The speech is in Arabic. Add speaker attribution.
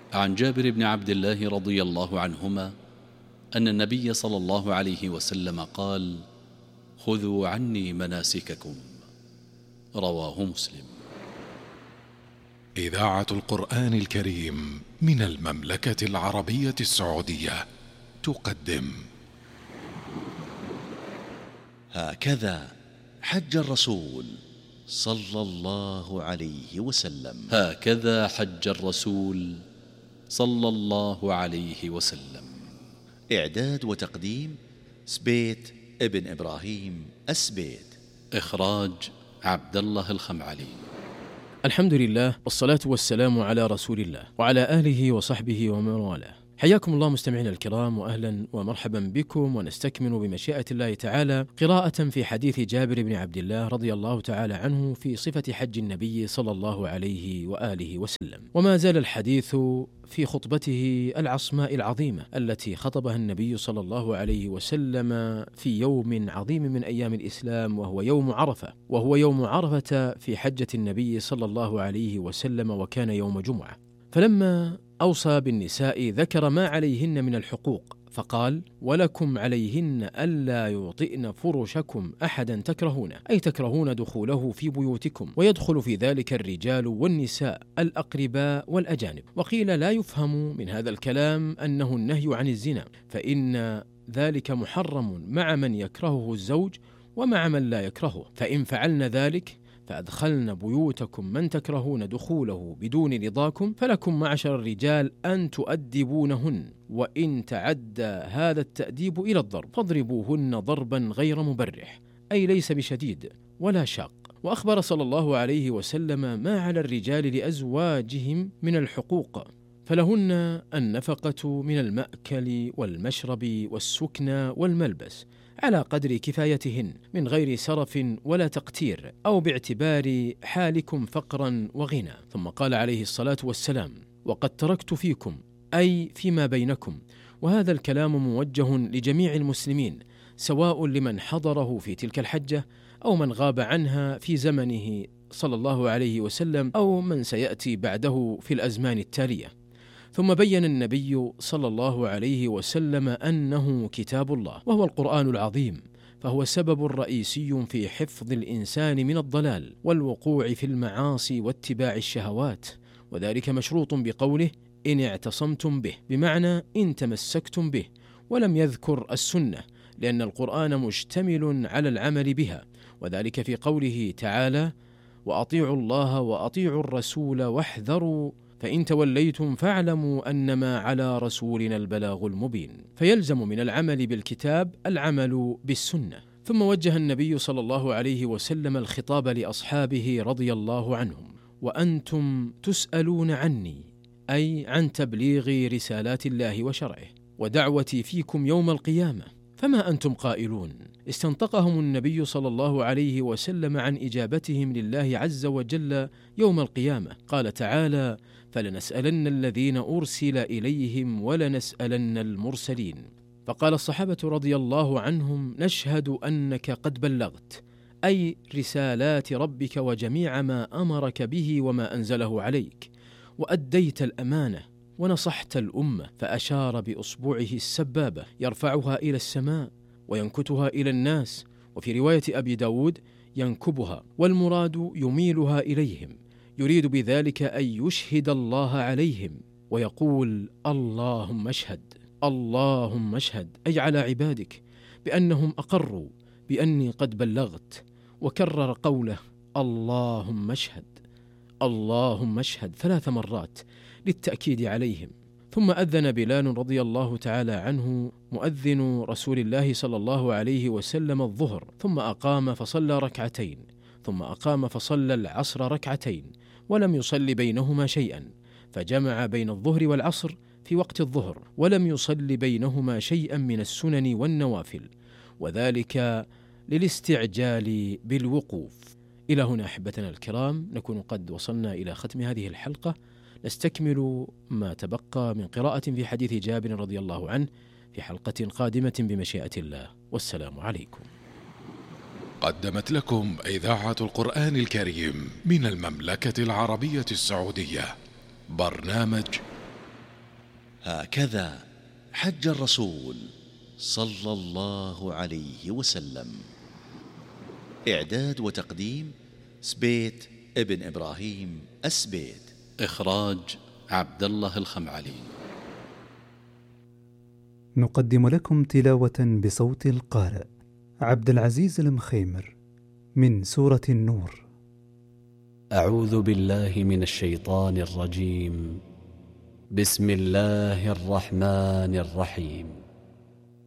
Speaker 1: عن جابر بن عبد الله رضي الله عنهما أن النبي صلى الله عليه وسلم قال: خذوا عني مناسككم. رواه مسلم.
Speaker 2: إذاعة القرآن الكريم من المملكة العربية السعودية تقدم
Speaker 3: هكذا حج الرسول صلى الله عليه وسلم.
Speaker 1: هكذا حج الرسول صلى الله عليه وسلم.
Speaker 3: إعداد وتقديم سبيت ابن إبراهيم السبيت.
Speaker 1: إخراج عبد الله الخمعلي.
Speaker 4: الحمد لله والصلاة والسلام على رسول الله وعلى آله وصحبه ومن والاه. حياكم الله مستمعينا الكرام، وأهلا ومرحبا بكم، ونستكمل بمشيئة الله تعالى قراءة في حديث جابر بن عبد الله رضي الله تعالى عنه في صفة حج النبي صلى الله عليه وآله وسلم. وما زال الحديث في خطبته العصماء العظيمة التي خطبها النبي صلى الله عليه وسلم في يوم عظيم من أيام الإسلام، وهو يوم عرفة، وهو يوم عرفة في حجة النبي صلى الله عليه وسلم، وكان يوم جمعة. فلما أوصى بالنساء ذكر ما عليهن من الحقوق، فقال: ولكم عليهن ألا يوطئن فرشكم أحدا تكرهونه، أي تكرهون دخوله في بيوتكم، ويدخل في ذلك الرجال والنساء الأقرباء والأجانب. وقيل لا يفهم من هذا الكلام أنه النهي عن الزنا، فإن ذلك محرم مع من يكرهه الزوج ومع من لا يكرهه، فإن فعلن ذلك فأدخلن بيوتكم من تكرهون دخوله بدون رضاكم، فلكم معشر الرجال أن تؤدبونهن، وإن تعدى هذا التأديب إلى الضرب فاضربوهن ضربا غير مبرح، أي ليس بشديد ولا شاق. وأخبر صلى الله عليه وسلم ما على الرجال لأزواجهم من الحقوق، فلهن النفقة من المأكل والمشرب والسكنى والملبس على قدر كفايتهن من غير سرف ولا تقتير، أو باعتبار حالكم فقرا وغنى. ثم قال عليه الصلاة والسلام: وقد تركت فيكم، أي فيما بينكم. وهذا الكلام موجه لجميع المسلمين، سواء لمن حضره في تلك الحجة أو من غاب عنها في زمنه صلى الله عليه وسلم، أو من سيأتي بعده في الأزمان التالية. ثم بين النبي صلى الله عليه وسلم أنه كتاب الله، وهو القرآن العظيم، فهو سبب رئيسي في حفظ الإنسان من الضلال والوقوع في المعاصي واتباع الشهوات، وذلك مشروط بقوله: إن اعتصمتم به، بمعنى إن تمسكتم به، ولم يذكر السنة، لأن القرآن مشتمل على العمل بها، وذلك في قوله تعالى: وأطيعوا الله وأطيعوا الرسول واحذروا فإن توليتم فاعلموا أنما على رسولنا البلاغ المبين. فيلزم من العمل بالكتاب العمل بالسنة. ثم وجه النبي صلى الله عليه وسلم الخطاب لأصحابه رضي الله عنهم: وأنتم تسألون عني، أي عن تبليغ رسالات الله وشرعه ودعوتي فيكم يوم القيامة، فما أنتم قائلون؟ استنطقهم النبي صلى الله عليه وسلم عن إجابتهم لله عز وجل يوم القيامة. قال تعالى: فلنسألن الذين أرسل إليهم ولنسألن المرسلين. فقال الصحابة رضي الله عنهم: نشهد أنك قد بلغت، أي رسالات ربك وجميع ما أمرك به وما أنزله عليك، وأديت الأمانة ونصحت الأمة. فأشار بأصبعه السبابة يرفعها إلى السماء وينكتها إلى الناس، وفي رواية أبي داود ينكبها، والمراد يميلها إليهم، يريد بذلك أن يشهد الله عليهم ويقول: اللهم اشهد، اللهم اشهد، أي على عبادك، بأنهم أقروا بأني قد بلغت. وكرر قوله: اللهم اشهد، اللهم اشهد 3 مرات للتأكيد عليهم. ثم أذن بلال رضي الله تعالى عنه مؤذن رسول الله صلى الله عليه وسلم الظهر، ثم أقام فصلى ركعتين، ثم أقام فصلى العصر ركعتين، ولم يصل بينهما شيئا، فجمع بين الظهر والعصر في وقت الظهر، ولم يصل بينهما شيئا من السنن والنوافل، وذلك للاستعجال بالوقوف. إلى هنا أحبتنا الكرام نكون قد وصلنا إلى ختم هذه الحلقة. نستكمل ما تبقى من قراءة في حديث جابر رضي الله عنه في حلقة قادمة بمشيئة الله، والسلام عليكم.
Speaker 2: قدمت لكم إذاعة القرآن الكريم من المملكة العربية السعودية برنامج
Speaker 3: هكذا حج الرسول صلى الله عليه وسلم. إعداد وتقديم سبيت ابن إبراهيم السبيت.
Speaker 1: إخراج عبد الله الخمعلي.
Speaker 5: نقدم لكم تلاوة بصوت القارئ عبد العزيز المخيمر من سورة النور.
Speaker 6: أعوذ بالله من الشيطان الرجيم. بسم الله الرحمن الرحيم.